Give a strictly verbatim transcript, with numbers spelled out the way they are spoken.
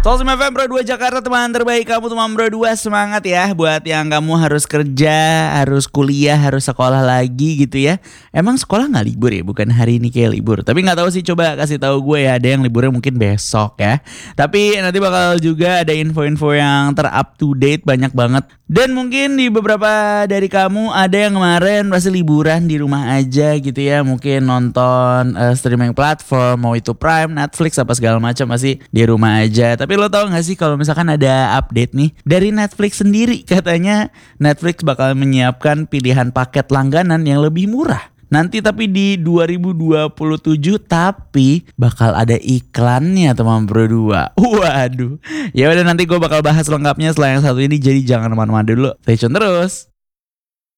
seratus lima F M Pro dua Jakarta, teman terbaik kamu, teman Pro dua. Semangat ya buat yang kamu harus kerja, harus kuliah, harus sekolah lagi gitu ya. Emang sekolah gak libur ya? Bukan hari ini kayak libur. Tapi gak tahu sih, coba kasih tahu gue ya. Ada yang liburnya mungkin besok ya. Tapi nanti bakal juga ada info-info yang ter-up to date banyak banget. Dan mungkin di beberapa dari kamu ada yang kemarin pasti liburan di rumah aja gitu ya. Mungkin nonton uh, streaming platform, mau itu Prime, Netflix, apa segala macam, masih di rumah aja. Tapi lo tau gak sih kalau misalkan ada update nih dari Netflix sendiri, katanya Netflix bakal menyiapkan pilihan paket langganan yang lebih murah nanti, tapi di dua ribu dua puluh tujuh, tapi bakal ada iklannya, teman Pro dua. Waduh. Ya udah, nanti gue bakal bahas lengkapnya setelah yang satu ini, jadi jangan kemana-mana dulu. Stay tune terus.